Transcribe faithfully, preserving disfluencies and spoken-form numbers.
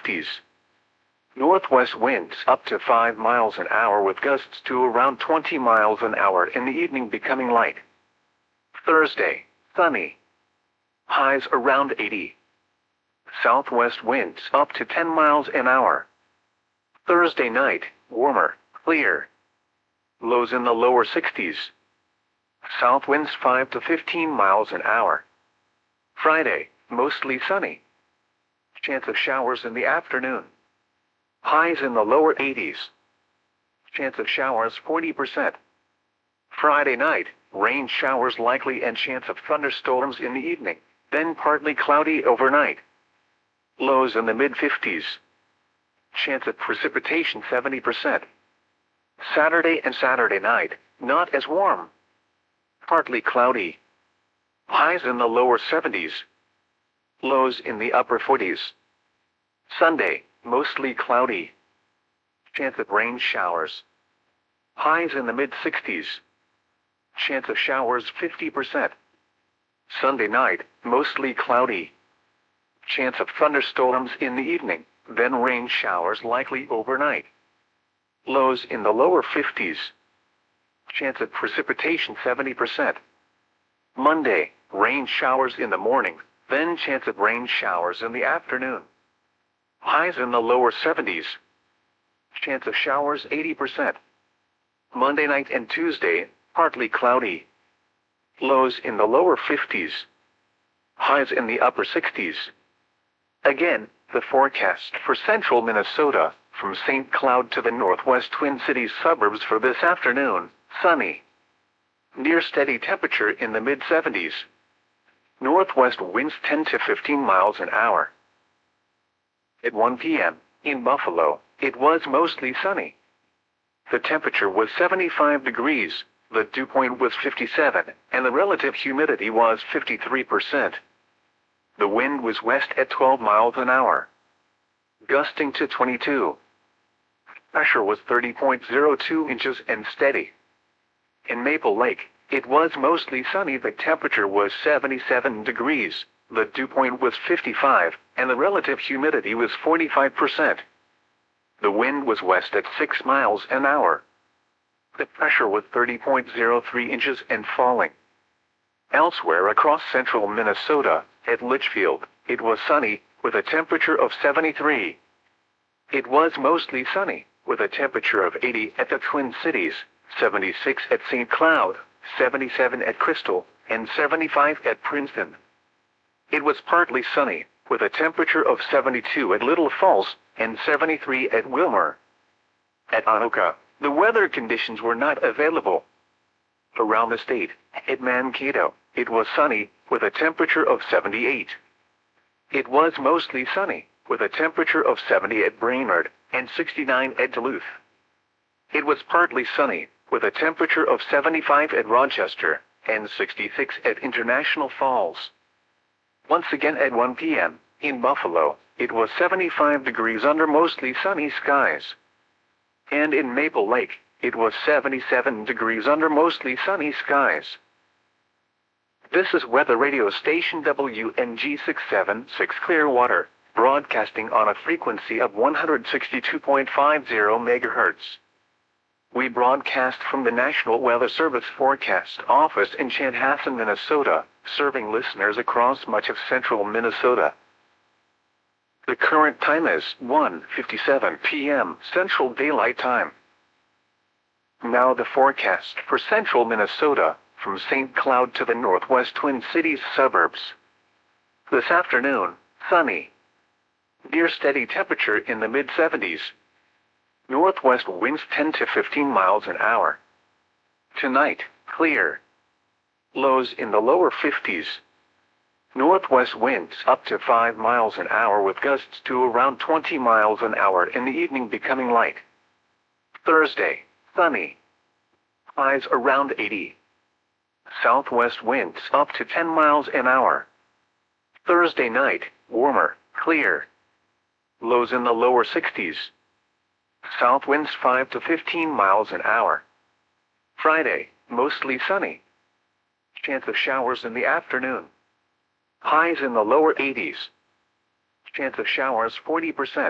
fifties. Northwest winds up to five miles an hour with gusts to around twenty miles an hour in the evening becoming light. Thursday, sunny. Highs around eighty. Southwest winds up to ten miles an hour. Thursday night, warmer, clear. Lows in the lower sixties. South winds five to fifteen miles an hour. Friday, mostly sunny. Chance of showers in the afternoon. Highs in the lower eighties. Chance of showers forty percent. Friday night, rain showers likely and chance of thunderstorms in the evening, then partly cloudy overnight. Lows in the mid fifties. Chance of precipitation seventy percent. Saturday and Saturday night, not as warm. Partly cloudy. Highs in the lower seventies. Lows in the upper forties. Sunday, mostly cloudy. Chance of rain showers. Highs in the mid sixties. Chance of showers fifty percent. Sunday night, mostly cloudy. Chance of thunderstorms in the evening, then rain showers likely overnight. Lows in the lower fifties. Chance of precipitation seventy percent. Monday, rain showers in the morning, then chance of rain showers in the afternoon. Highs in the lower seventies. Chance of showers eighty percent. Monday night and Tuesday, partly cloudy. Lows in the lower fifties. Highs in the upper sixties. Again, the forecast for central Minnesota, from Saint Cloud to the northwest Twin Cities suburbs for this afternoon, sunny. Near steady temperature in the mid seventies. Northwest winds ten to fifteen miles an hour. At one p m, in Buffalo, it was mostly sunny. The temperature was seventy-five degrees, the dew point was fifty-seven, and the relative humidity was fifty-three percent. The wind was west at twelve miles an hour, gusting to twenty-two. Pressure was thirty point zero two inches and steady. In Maple Lake, it was mostly sunny. The temperature was seventy-seven degrees, the dew point was fifty-five, and the relative humidity was forty-five percent. The wind was west at six miles an hour. The pressure was thirty point zero three inches and falling. Elsewhere across central Minnesota, at Litchfield, it was sunny, with a temperature of seventy-three. It was mostly sunny, with a temperature of eighty at the Twin Cities, seventy-six at Saint Cloud, seventy-seven at Crystal, and seventy-five at Princeton. It was partly sunny, with a temperature of seventy-two at Little Falls, and seventy-three at Wilmer. At Anoka, the weather conditions were not available. Around the state, at Mankato, it was sunny, with a temperature of seventy-eight. It was mostly sunny, with a temperature of seventy at Brainerd, and sixty-nine at Duluth. It was partly sunny, with a temperature of seventy-five at Rochester, and sixty-six at International Falls. Once again at one p m, in Buffalo, it was seventy-five degrees under mostly sunny skies. And in Maple Lake, it was seventy-seven degrees under mostly sunny skies. This is weather radio station W N G six seven six Clearwater, broadcasting on a frequency of one hundred sixty-two point five zero megahertz. We broadcast from the National Weather Service Forecast Office in Chanhassen, Minnesota, serving listeners across much of central Minnesota. The current time is one fifty-seven p m Central Daylight Time. Now the forecast for central Minnesota, from Saint Cloud to the northwest Twin Cities suburbs. This afternoon, sunny. Near steady temperature in the mid seventies. Northwest winds ten to fifteen miles an hour. Tonight, clear. Lows in the lower fifties. Northwest winds up to five miles an hour with gusts to around twenty miles an hour in the evening becoming light. Thursday, sunny. Highs around eighty. Southwest winds up to ten miles an hour. Thursday night, warmer, clear. Lows in the lower sixties. South winds five to fifteen miles an hour. Friday, mostly sunny. Chance of showers in the afternoon. Highs in the lower eighties. Chance of showers forty percent.